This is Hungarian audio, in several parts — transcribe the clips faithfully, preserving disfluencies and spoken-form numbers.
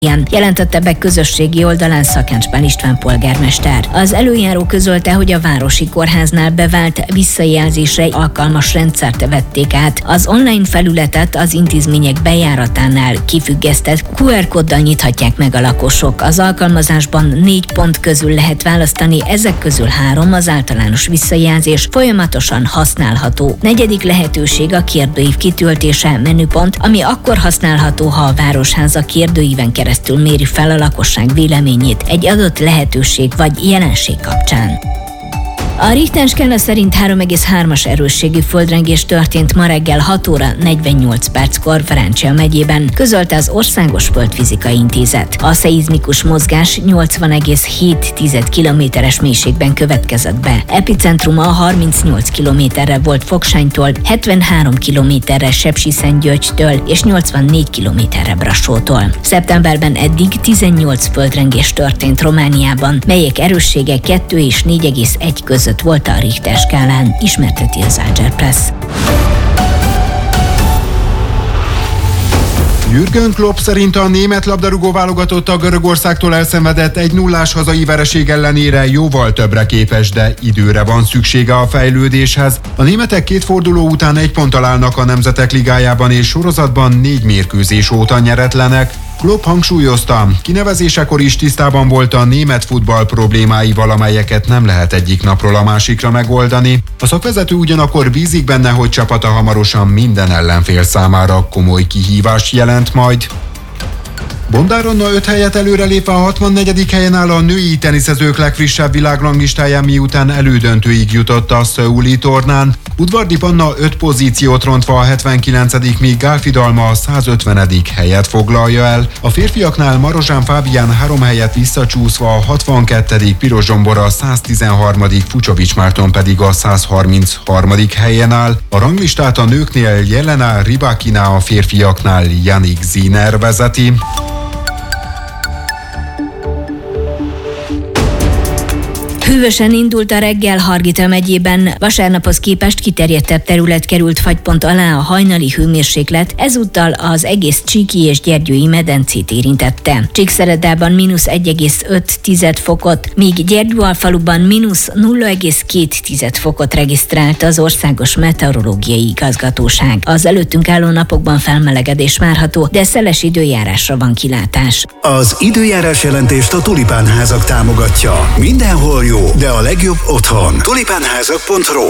jelentette be közösségi oldalán Szakencs Pál István polgármester. Az előjáró közölte, hogy a Városi Kórháznál bevált visszajelzésre alkalmas rendszert vették át. Az online felületet az intézmények bejáratánál kifüggesztett kú er kóddal nyithatják meg a lakosok. Az alkalmazásban négy pont közül lehet választani, ezek közül három az általános visszajelzés, folyamatosan használható. Negyedik lehetőség a kérdőív kitöltése, menüpont, ami akkor használható, ha a Városháza kérdőíven keresztül méri fel a lakosság véleményét egy adott lehetőség vagy jelenség kapcsán. A Richter skála szerint három egész hármas erősségű földrengés történt ma reggel hat óra negyvennyolc perckor Ferencia megyében, közölte az Országos Földfizikai Intézet. A szeizmikus mozgás nyolcvan egész hét kilométeres mélységben következett be. Epicentruma harmincnyolc kilométerre volt Fogsánytól, hetvenhárom kilométerre Sepsiszentgyörgytől és nyolcvannégy kilométerre Brassótól. Szeptemberben eddig tizennyolc földrengés történt Romániában, melyek erőssége kettő és négy egész egy között volt a Richter skálán, ismerteti az Áger Press. Jürgen Klopp szerint a német labdarúgó válogatott a Görögországtól elszenvedett egy nullás hazai vereség ellenére jóval többre képes, de időre van szüksége a fejlődéshez. A németek két forduló után egy ponttal állnak a Nemzetek Ligájában és sorozatban négy mérkőzés óta nyeretlenek. Klopp hangsúlyozta, kinevezésekor is tisztában volt a német futball problémáival, amelyeket nem lehet egyik napról a másikra megoldani. A szakvezető ugyanakkor bízik benne, hogy csapata hamarosan minden ellenfél számára komoly kihívást jelent majd. Bondár Anna öt helyet előrelépve a hatvannegyedik helyen áll a női teniszezők legfrissebb világranglistáján, miután elődöntőig jutott a szöuli tornán. Udvardi Panna öt pozíciót rontva a hetvenkilencedik míg Gál Fidalma a százötvenedik helyet foglalja el. A férfiaknál Marozsán Fábián három helyet visszacsúszva a hatvankettedik Piros Zsombor a száztizenharmadik Fucsovics Márton pedig a százharmincharmadik helyen áll. A ranglistát a nőknél Jelena Rybakina, a férfiaknál Jannik Sinner vezeti. Hűvösen indult a reggel Hargita megyében, vasárnaphoz képest kiterjedtebb terület került fagypont alá, a hajnali hőmérséklet ezúttal az egész Csíki és Gyergyői medencét érintette. Csíkszeredában mínusz egy egész öt fokot, míg Gyergyóalfaluban mínusz nulla egész két fokot regisztrált az Országos Meteorológiai Igazgatóság. Az előttünk álló napokban felmelegedés várható, de szeles időjárásra van kilátás. Az időjárás jelentést a Tulipánházak támogatja. Mindenhol jó, de a legjobb otthon. tulipánházak pont ro.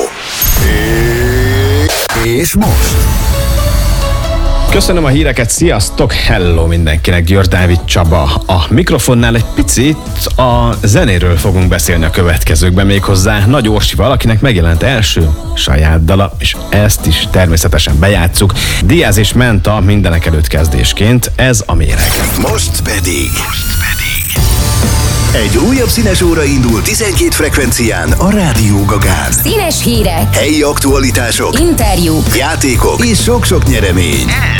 És most? Köszönöm a híreket, sziasztok, hello mindenkinek, György Dávid Csaba. A mikrofonnál egy picit a zenéről fogunk beszélni a következőkben, méghozzá Nagy Orsival, akinek megjelent első saját dala, és ezt is természetesen bejátsszuk. Diaz és Menta mindenek előtt kezdésként, ez a méreg. Most pedig... Most pedig... Egy újabb színes óra indul tizenkét frekvencián a Rádió Gagán. Színes hírek, helyi aktualitások, interjúk, játékok és sok-sok nyeremény.